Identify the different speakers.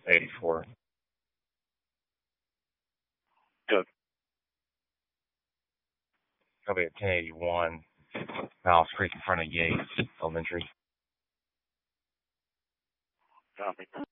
Speaker 1: 84.
Speaker 2: Good.
Speaker 1: Probably at 1081. Miles Creek in front of Yates Elementary.
Speaker 2: Copy.